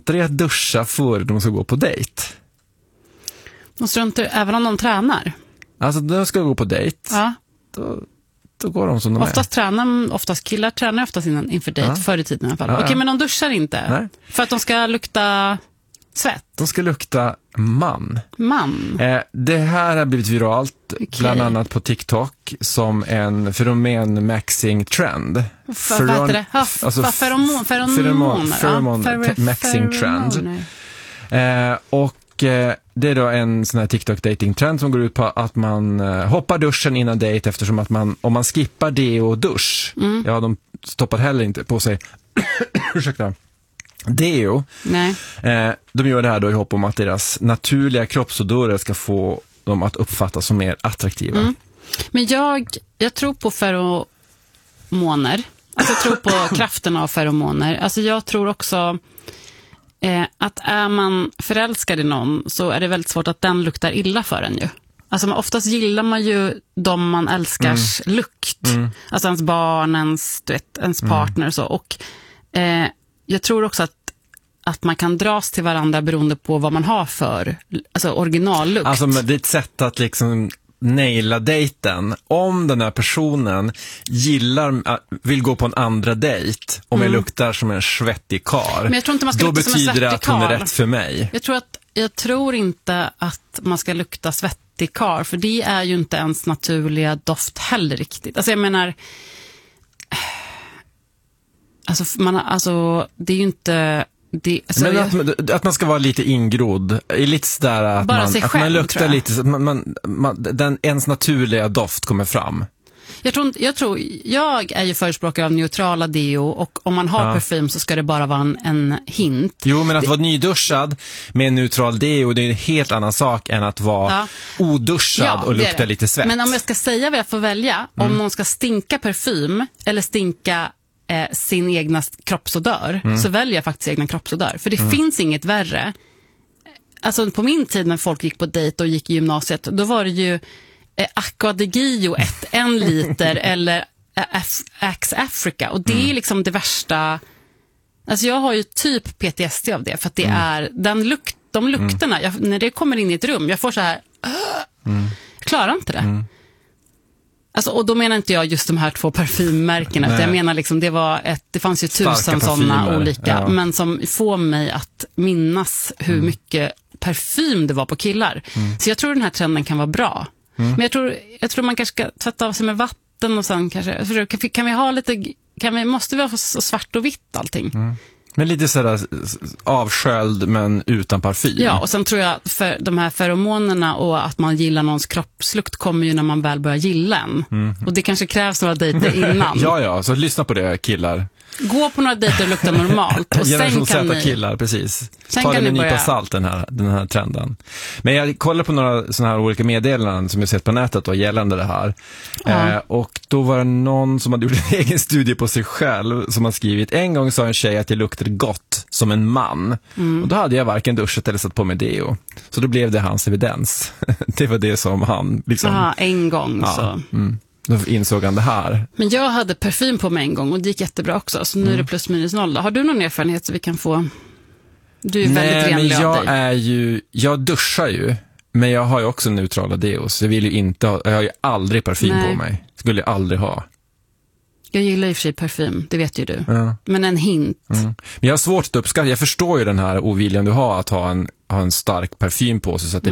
struntar i att duscha före de ska gå på dejt. De struntar även om de tränar. Alltså de ska gå på dejt. Ja. Då går de som de Oftast killar tränar oftast inför dejt, förr i tiden i alla fall. Okej, men de duschar inte. Nej. För att de ska lukta svett. De ska lukta man. Det här har blivit viralt, bland annat på TikTok, som en feromen-maxing-trend. Vad heter det? Feromen-maxing-trend. Och det är då en sån här TikTok-dating-trend som går ut på att man hoppar duschen innan dejt, eftersom att om man skippar deo och dusch, de stoppar heller inte på sig ursäkta, deo. Nej. De gör det här då i hopp om att deras naturliga kroppsodorer ska få dem att uppfattas som mer attraktiva. Men jag tror på feromoner. Alltså jag tror på kraften av feromoner. Alltså jag tror också att är man förälskad i någon så är det väldigt svårt att den luktar illa för en ju. Alltså oftast gillar man ju de man älskars lukt. Alltså ens barn, ens partner och så. Och jag tror också att man kan dras till varandra beroende på vad man har för originallukt. Alltså det är ett sätt att liksom naila dejten. Om den här personen vill gå på en andra dejt, om jag luktar som en svettig kar, men jag tror inte man ska då betyder det att hon är rätt för mig. Jag tror inte att man ska lukta svettig kar, för det är ju inte ens naturliga doft heller riktigt. Alltså jag menar, det är ju inte men att man ska vara lite ingrodd, lite sådär att man luktar lite så att ens naturliga doft kommer fram. Jag är ju förespråkare av neutrala deo, och om man har parfym så ska det bara vara en hint. Jo, men att vara nyduschad med en neutral deo, det är en helt annan sak än att vara oduschad och lukta lite svett. Men om jag ska säga vad jag får välja, om någon ska stinka parfym eller stinka sin egna kroppsodör, så väljer jag faktiskt egna kroppsodör. För det finns inget värre. Alltså på min tid när folk gick på dejt och gick i gymnasiet, då var det ju Aqua de Gio 1 liter eller Axe Africa. Och det är liksom det värsta. Alltså jag har ju typ PTSD av det, för att det är de lukterna, när det kommer in i ett rum, jag får så här jag klarar inte det. Alltså, och då menar inte jag just de här 2 parfymmärkena, utan jag menar liksom det fanns ju 1000 sådana olika, men som får mig att minnas hur mycket parfym det var på killar. Så jag tror den här trenden kan vara bra. Men jag tror man kanske ska tvätta av sig med vatten och sen kanske, kan vi ha lite, måste vi ha så svart och vitt allting? Men lite sådär avsköld men utan parfym. Ja, och sen tror jag för de här feromonerna och att man gillar någons kroppslukt kommer ju när man väl börjar gilla en. Och det kanske krävs några dejter innan. Ja, så lyssna på det, killar. Gå på några dejter och lukta normalt. Och sen kan ni... killar, precis. Ta det med en nypa salt, den här trenden. Men jag kollar på några sådana här olika meddelanden som jag sett på nätet och gällande det här. Och då var det någon som hade gjort en egen studie på sig själv, som har skrivit: en gång sa en tjej att jag luktade gott som en man. Och då hade jag varken duschat eller satt på mig deo. Så då blev det hans evidens. Det var det som han liksom... en gång så... Då insåg han det här. Men jag hade parfym på mig en gång och det gick jättebra också. Så nu är det plus minus noll. Har du någon erfarenhet så vi kan få... Du är väldigt renlig av dig. Jag duschar ju. Men jag har ju också neutrala deos. Jag har ju aldrig parfym på mig. Skulle jag aldrig ha. Jag gillar i och för sig parfym, det vet ju du. Men en hint. Men jag har svårt att uppskatta. Jag förstår ju den här oviljan du har att ha en stark parfym på sig så att det